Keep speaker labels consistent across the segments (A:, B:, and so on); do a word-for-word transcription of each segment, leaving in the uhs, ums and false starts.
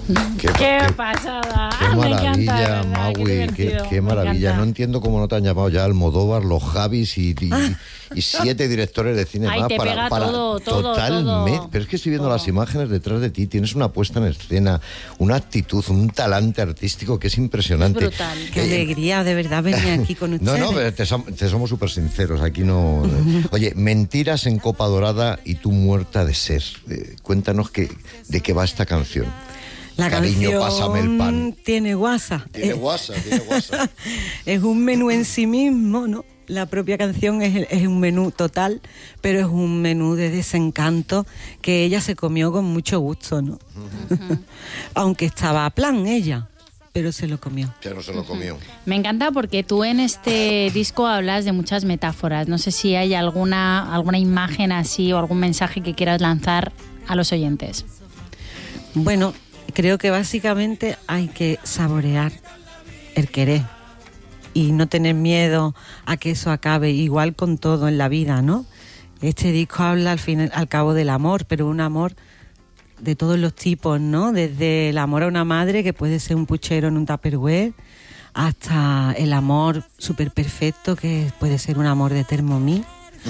A: Qué,
B: ¡Qué,
A: qué
B: pasada!
A: Qué
B: Ah,
A: maravilla,
B: me encanta, ¿verdad?
A: Maui,
B: Qué,
A: qué,
B: divertido,
A: qué
B: me
A: maravilla.
B: encanta.
A: No entiendo cómo no te han llamado ya Almodóvar, los Javis y, y, y siete directores de cine
B: Ay,
A: más
B: te
A: para,
B: pega
A: para
B: todo, todo,
A: totalmente.
B: todo.
A: Pero es que estoy viendo
B: Todo.
A: las imágenes detrás de ti, tienes una puesta en escena, una actitud, un talante artístico que es impresionante.
B: Es brutal.
C: Qué
A: Eh,
C: alegría, de verdad, venir aquí con ustedes.
A: No, no, pero te, som- te somos súper sinceros, aquí no... Oye, Mentiras en Copa Dorada y Tú muerta de sed. Eh, cuéntanos que, de qué va esta canción.
C: La
A: Cariño,
C: canción
A: pásame el pan.
C: tiene guasa.
A: Tiene
C: Eh,
A: guasa, tiene guasa.
C: Es un menú en sí mismo, ¿no? La propia canción es, es un menú total, pero es un menú de desencanto que ella se comió con mucho gusto, ¿no? Uh-huh. Aunque estaba a plan ella, pero se lo comió.
A: Ya no se lo comió.
B: Me encanta porque tú en este disco hablas de muchas metáforas. No sé si hay alguna, alguna imagen así o algún mensaje que quieras lanzar a los oyentes.
C: Bueno, creo que básicamente hay que saborear el querer y no tener miedo a que eso acabe, igual con todo en la vida, ¿no? Este disco habla al fin, al cabo del amor, pero un amor de todos los tipos, ¿no? Desde el amor a una madre, que puede ser un puchero en un tupperware, hasta el amor súper perfecto, que puede ser un amor de Thermomix.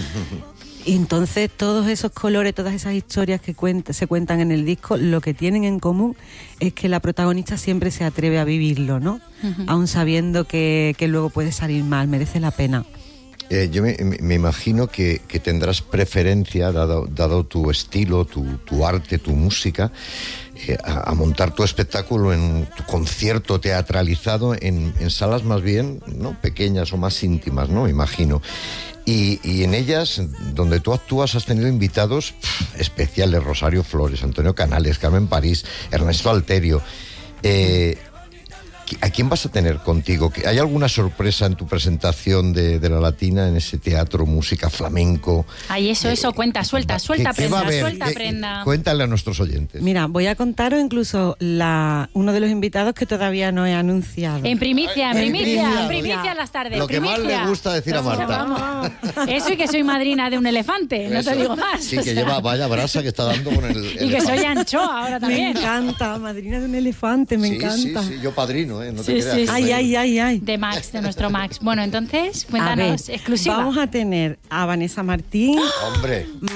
C: Y entonces todos esos colores, todas esas historias que cuenta, se cuentan en el disco, lo que tienen en común es que la protagonista siempre se atreve a vivirlo, ¿no? Uh-huh. Aún sabiendo que, que luego puede salir mal, merece la pena.
A: Eh, yo me, me imagino que, que tendrás preferencia, dado, dado tu estilo, tu, tu arte, tu música, eh, a, a montar tu espectáculo en tu concierto teatralizado en, en salas más bien, ¿no?, pequeñas o más íntimas, ¿no?, imagino. Y, y en ellas, donde tú actúas, has tenido invitados pff, especiales: Rosario Flores, Antonio Canales, Carmen París, Ernesto Alterio. Eh, ¿A quién vas a tener contigo? ¿Hay alguna sorpresa en tu presentación de, de La Latina, en ese teatro, música, flamenco?
B: Ay, eso, eso, eh, cuenta, suelta, suelta,
A: ¿qué,
B: prenda,
A: qué
B: suelta,
A: ¿Qué,
B: prenda.
A: Cuéntale a nuestros oyentes.
C: Mira, voy a contaros incluso la, uno de los invitados que todavía no he anunciado.
B: En primicia, en primicia, en primicia en las tardes.
A: Lo que
B: primicia.
A: más le gusta decir a Marta.
B: Vamos, vamos. Eso y que soy madrina de un elefante, no
A: Eso.
B: te digo más.
A: Sí, que sea, lleva vaya brasa que está dando con el, el
B: Y que
A: elefante.
B: soy anchoa ahora también.
C: Me encanta, madrina de un elefante, me
A: sí,
C: encanta.
A: Sí, sí, yo padrino, ¿eh? No te
B: Sí,
A: creas.
B: sí,
A: que
B: sí.
C: Ay, ay, ay, ay.
B: De Max, de nuestro Max. Bueno, entonces,
C: A
B: cuéntanos,
C: ver,
B: exclusiva.
C: vamos a tener a Vanessa Martín.
A: Hombre.